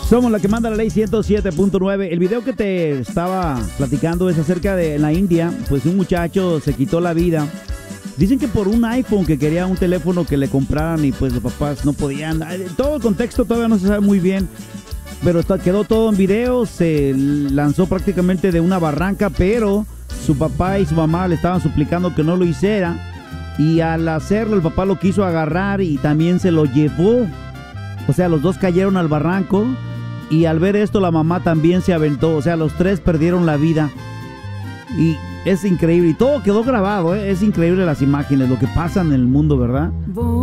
Somos la que manda la ley 107.9. El video que te estaba platicando es acerca de la India. Pues un muchacho se quitó la vida. Dicen que por un iPhone, que quería un teléfono que le compraran y pues los papás no podían. Todo el contexto todavía no se sabe muy bien, pero quedó todo en video. Se lanzó prácticamente de una barranca, pero su papá y su mamá le estaban suplicando que no lo hiciera. Y al hacerlo, el papá lo quiso agarrar y también se lo llevó. O sea, los dos cayeron al barranco. Y al ver esto, la mamá también se aventó. O sea, los tres perdieron la vida. Y es increíble. Y todo quedó grabado, ¿eh? Es increíble las imágenes, lo que pasa en el mundo, ¿verdad?